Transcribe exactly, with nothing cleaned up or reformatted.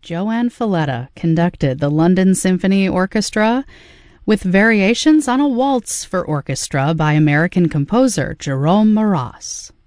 Joanne Falletta conducted the London Symphony Orchestra with variations on a waltz for orchestra by American composer Jerome Moross.